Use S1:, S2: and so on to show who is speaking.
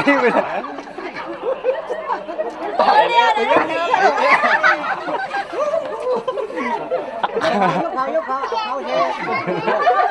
S1: ไปไหนตายแล้วยกเขาเฮ้